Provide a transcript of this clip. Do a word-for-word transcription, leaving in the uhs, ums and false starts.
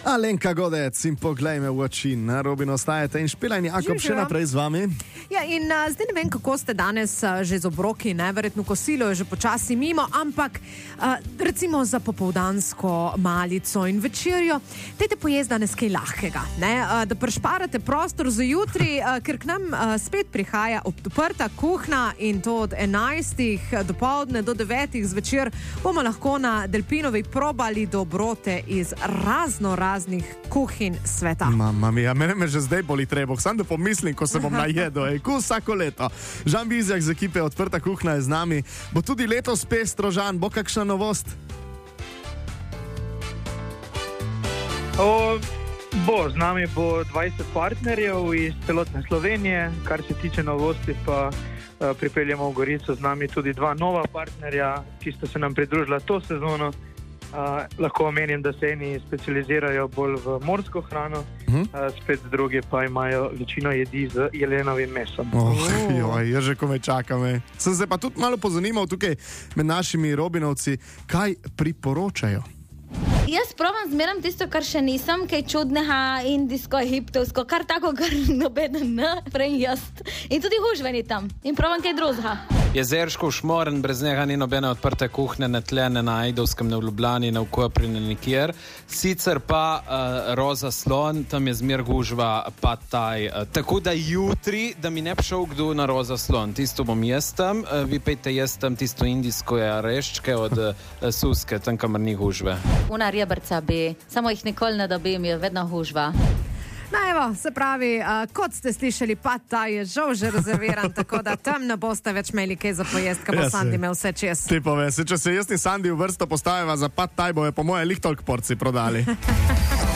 Alenka Godec in poglej me v oči, na Robin ostajate in Špela in Jakob še naprej z vami. Ja, in uh, zdaj ne vem, kako ste danes uh, že z obroki, ne, verjetno kosilo je že počasi mimo, ampak uh, recimo za popoldansko malico in večerjo, dajte pojesti danes kaj lahkega, ne, uh, da prešparate prostor za jutri, uh, ker k nam uh, spet prihaja odprta kuhna in to od enajstih do povdne do devetih zvečer bomo lahko na Delpinovi probali dobrote iz razno raznih kuhin sveta. Mama mia, mene me že zdaj boli trebuh, sam da pomislim, ko se bom najedel, ej, ko vsako leto. Žan Bizjak z ekipe Odprta kuhna je z nami. Bo tudi letos pestro, Žan, bo kakšna novost? O, bo, z nami bo dvajset partnerjev iz celotne Slovenije, kar se tiče novosti pa uh, pripeljemo v Gorico z nami tudi dva nova partnerja, ki sta se nam pridružila to sezono. Uh, lahko omenim, da se eni specializirajo bolj v morsko hrano, uh-huh. uh, spet drugi pa imajo večino jedi z jelenovim mesom. Oh, joj, jaz že kome čakam. Ej. Sem se pa tudi malo pozanimal tukaj med našimi Robinovci, kaj priporočajo. Jaz probam zmeram tisto, kar še nisem, kaj čudnega, indijsko, egiptovsko, kar tako, kar nobeden ne, prej jaz. In tudi hužveni tam. In probam kaj drugega. Jezerškov šmoren, brez njega ni nobene odprte kuhne, ne tle, ne na Ajdovskem, ne v Ljubljani, ne v Kopri, ne nikjer. Sicer pa uh, Roza slon, tam je zmer gužva pa taj. Uh, tako da jutri, da mi ne bi šel kdo na Roza slon. Tisto bom jaz tam, uh, vi pejte jaz tam tisto indijsko areščke od uh, Suske, tam kamar ni gužve. Una rebrca bi, samo jih nikoli ne dobim, je vedno hužva. No evo, se pravi, uh, kot ste slišali, pa ta je žal že rezerviran, tako da tam ne boste več imeli kaj za pojest, ko bo ja, Sandi imel vse čez. Ti pove, se če se jaz in Sandi v vrsto postavimo za pad taj, bojo po moje lih toliko porcij prodali.